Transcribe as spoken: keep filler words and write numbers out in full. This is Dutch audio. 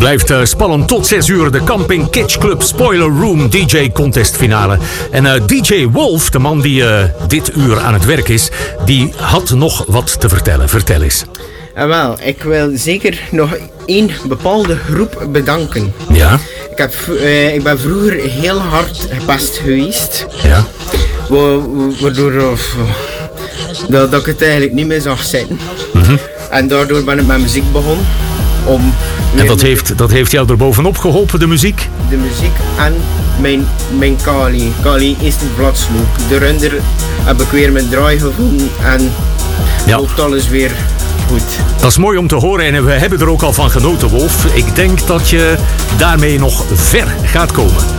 Blijft uh, spannend tot zes uur. De Camping Kitsch Club Spoiler Room D J Contest finale. En uh, D J Wolf, de man die uh, dit uur aan het werk is, die had nog wat te vertellen. Vertel eens. Uh, wel, ik wil zeker nog één bepaalde groep bedanken. Ja? Ik, heb, uh, ik ben vroeger heel hard gepest geweest. Ja. Waardoor uh, dat, dat ik het eigenlijk niet meer zag zitten. Mm-hmm. En daardoor ben ik met muziek begonnen. Om en dat heeft, dat heeft jou er bovenop geholpen, de muziek? De muziek en mijn, mijn Kali. Kali is een bladsloop. De runder heb ik weer mijn draai gevonden en ja. Loopt alles weer goed. Dat is mooi om te horen en we hebben er ook al van genoten, Wolf. Ik denk dat je daarmee nog ver gaat komen.